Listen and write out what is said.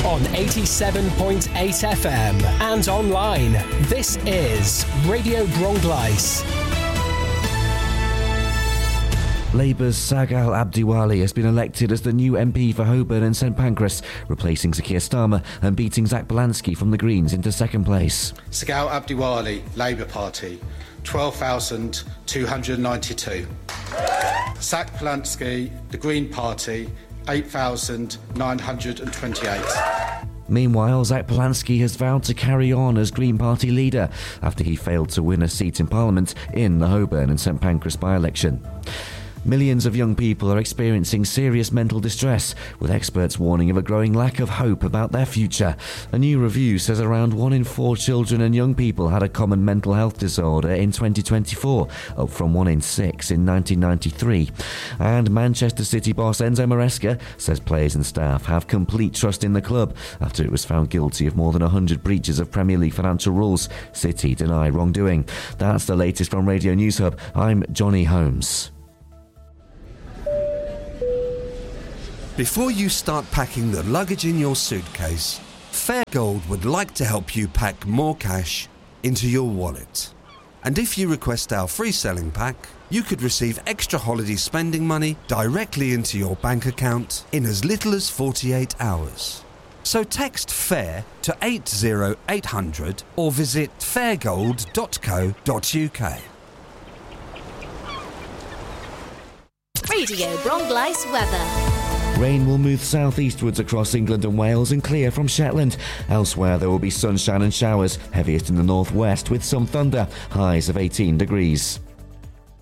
on 87.8 FM and online. This is Radio Bronglais. Labour's Sagal Abdiwali has been elected as the new MP for Holborn and St Pancras, replacing Sir Keir Starmer and beating Zach Balansky from the Greens into second place. Sagal Abdiwali, Labour Party, 12,292. Zach Balansky, the Green Party, 8,928. Meanwhile, Zach Balansky has vowed to carry on as Green Party leader after he failed to win a seat in Parliament in the Holborn and St Pancras by-election. Millions of young people are experiencing serious mental distress, with experts warning of a growing lack of hope about their future. A new review says around 1 in 4 children and young people had a common mental health disorder in 2024, up from 1 in 6 in 1993. And Manchester City boss Enzo Maresca says players and staff have complete trust in the club after it was found guilty of more than 100 breaches of Premier League financial rules. City deny wrongdoing. That's the latest from Radio News Hub. I'm Johnny Holmes. Before you start packing the luggage in your suitcase, Fair Gold would like to help you pack more cash into your wallet. And if you request our free selling pack, you could receive extra holiday spending money directly into your bank account in as little as 48 hours. So text FAIR to 80800 or visit fairgold.co.uk. Radio Bronglais weather. Rain will move southeastwards across England and Wales and clear from Shetland. Elsewhere there will be sunshine and showers, heaviest in the northwest with some thunder, highs of 18 degrees.